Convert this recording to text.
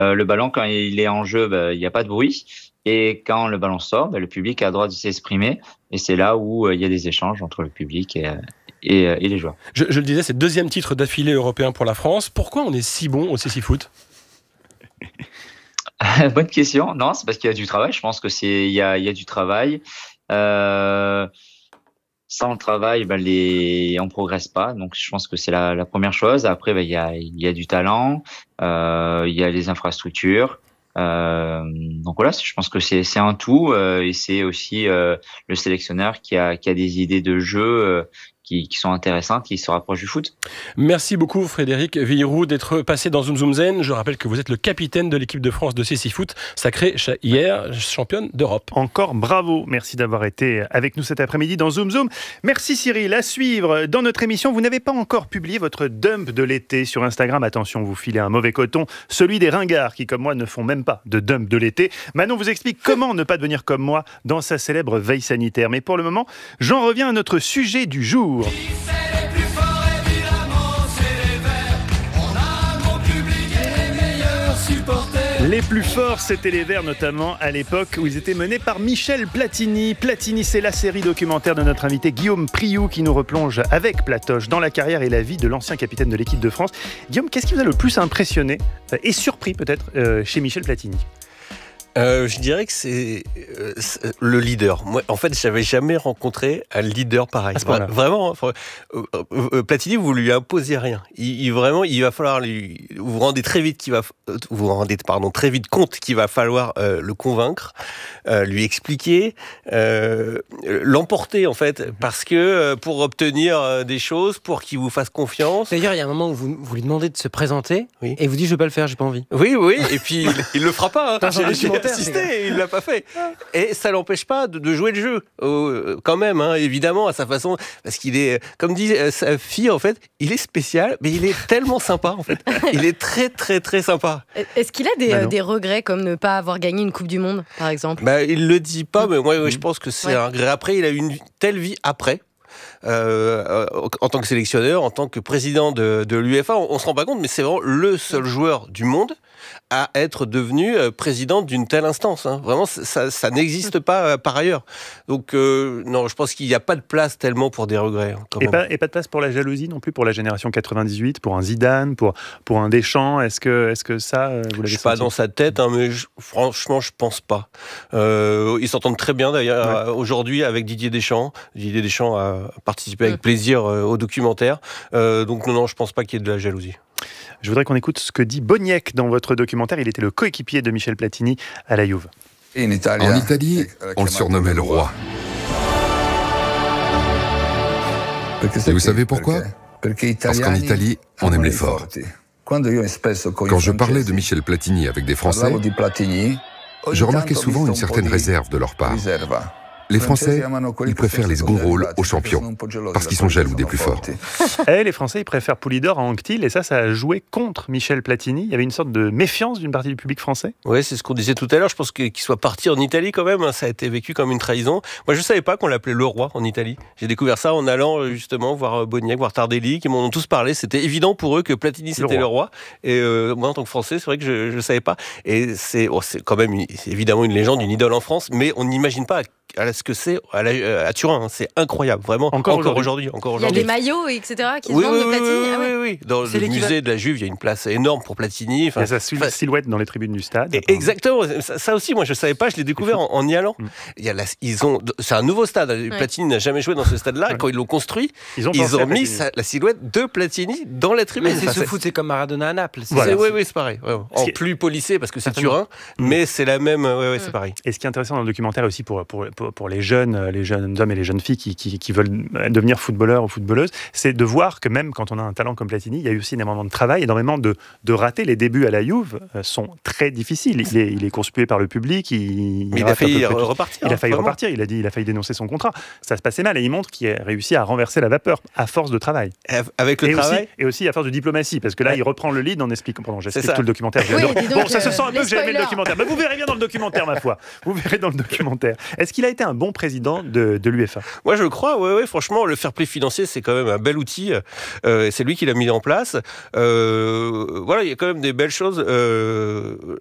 Le ballon, quand il est en jeu, il n'y a pas de bruit. Et quand le ballon sort, le public a le droit de s'exprimer. Et c'est là où il y a des échanges entre le public et les joueurs. Je le disais, c'est le deuxième titre d'affilée européen pour la France. Pourquoi on est si bon au CC Foot ? Bonne question. Non, c'est parce qu'il y a du travail. Je pense que il y a du travail. Sans le travail, on progresse pas. Donc, je pense que c'est la première chose. Après, il y a du talent, il y a les infrastructures. Donc voilà, je pense que c'est un tout, et c'est aussi le sélectionneur qui a des idées de jeu qui sont intéressantes, qui se rapprochent du foot. Merci beaucoup Frédéric Villeroux d'être passé dans Zoom Zoom Zen. Je rappelle que vous êtes le capitaine de l'équipe de France de CC Foot, sacrée hier championne d'Europe. Encore bravo, merci d'avoir été avec nous cet après-midi dans Zoom Zoom. Merci Cyril, à suivre dans notre émission. Vous n'avez pas encore publié votre dump de l'été sur Instagram. Attention, vous filez un mauvais coton, celui des ringards qui comme moi ne font même pas de dump de l'été. Manon vous explique comment ne pas devenir comme moi dans sa célèbre veille sanitaire. Mais pour le moment, j'en reviens à notre sujet du jour. Les plus forts, c'était les Verts, notamment à l'époque où ils étaient menés par Michel Platini. Platini, c'est la série documentaire de notre invité Guillaume Priou qui nous replonge avec Platoche dans la carrière et la vie de l'ancien capitaine de l'équipe de France. Guillaume, qu'est-ce qui vous a le plus impressionné et surpris peut-être chez Michel Platini ? Je dirais que c'est le leader. Moi, en fait, j'avais jamais rencontré un leader pareil. Vraiment, Platini, vous lui imposez rien. Il va falloir vous vous rendez très vite très vite compte qu'il va falloir le convaincre, lui expliquer, l'emporter en fait, parce que pour obtenir des choses, pour qu'il vous fasse confiance. D'ailleurs, il y a un moment où vous lui demandez de se présenter, oui. Et il vous dit je vais pas le faire, j'ai pas envie. Oui, et puis il le fera pas. J'ai insisté, il l'a pas fait. Et ça l'empêche pas de jouer le jeu, quand même, hein, évidemment, à sa façon, parce qu'il est, comme dit sa fille, en fait, il est spécial, mais il est tellement sympa, en fait. Il est très, très, très sympa. Est-ce qu'il a des regrets, comme ne pas avoir gagné une Coupe du Monde, par exemple ? Il le dit pas, mais moi, je pense que c'est un regret. Après, il a eu une telle vie après. En tant que sélectionneur, en tant que président de l'UEFA, on se rend pas compte, mais c'est vraiment le seul joueur du monde à être devenu président d'une telle instance. Hein. Vraiment, ça n'existe pas par ailleurs. Donc, non, je pense qu'il n'y a pas de place tellement pour des regrets. Et pas de place pour la jalousie non plus, pour la génération 98, pour un Zidane, pour un Deschamps. Est-ce que ça, vous l'avez senti ? Je suis pas dans sa tête, hein, mais franchement, je pense pas. Ils s'entendent très bien d'ailleurs aujourd'hui avec Didier Deschamps. Didier Deschamps a participé avec plaisir au documentaire. Donc non, je pense pas qu'il y ait de la jalousie. Je voudrais qu'on écoute ce que dit Boniek dans votre documentaire. Il était le coéquipier de Michel Platini à la Juve. En Italie, on le surnommait le roi. Et vous savez pourquoi ? Parce qu'en Italie, on aime les forts. Quand je parlais de Michel Platini avec des Français, je remarquais souvent une certaine réserve de leur part. Les Français, ils préfèrent les seconds rôles aux champions, parce qu'ils sont jaloux des plus forts. Les Français, ils préfèrent Poulidor à Anctil, et ça a joué contre Michel Platini. Il y avait une sorte de méfiance d'une partie du public français. Oui, c'est ce qu'on disait tout à l'heure. Je pense qu'il soit parti en Italie quand même, ça a été vécu comme une trahison. Moi, je ne savais pas qu'on l'appelait le roi en Italie. J'ai découvert ça en allant justement voir Boniek, voir Tardelli, qui m'en ont tous parlé. C'était évident pour eux que Platini, c'était le roi. Et moi, en tant que Français, c'est vrai que je ne savais pas. Et c'est quand même c'est évidemment une légende, une idole en France, mais on n'imagine pas ce que c'est à Turin, c'est incroyable, vraiment. Encore aujourd'hui. Il y a des maillots, etc. qui se vendent de Platini. Oui. Dans le musée de la Juve, il y a une place énorme pour Platini. Il y a sa silhouette dans les tribunes du stade. Exactement. Ça aussi, moi, je ne savais pas. Je l'ai découvert en y allant. C'est un nouveau stade. Platini n'a jamais joué dans ce stade-là. Quand ils l'ont construit, ils ont mis la silhouette de Platini dans la tribune. Mais c'est comme Maradona à Naples. Oui, c'est pareil. En plus polissé, parce que c'est Turin, mais c'est la même. C'est pareil. Et ce qui est intéressant dans le documentaire aussi pour les jeunes hommes et les jeunes filles qui veulent devenir footballeurs ou footballeuses, c'est de voir que même quand on a un talent comme Platini, il y a eu aussi énormément de travail, énormément de ratés. Les débuts à la Juve sont très difficiles. Il est conspué par le public. Il a failli repartir. Il a failli repartir. Il a failli dénoncer son contrat. Ça se passait mal et il montre qu'il a réussi à renverser la vapeur à force de travail. Avec le travail et aussi à force de diplomatie, parce que là, il reprend le lead en expliquant. Pardon, j'explique tout le documentaire. Oui, donc, ça se sent un peu que j'ai aimé le documentaire. Mais vous verrez bien dans le documentaire, ma foi. Vous verrez dans le documentaire. Est-ce qu'il a été un bon président de l'UEFA? Moi, je le crois, ouais, franchement, le fair play financier, c'est quand même un bel outil. C'est lui qui l'a mis en place. Voilà, il y a quand même des belles choses.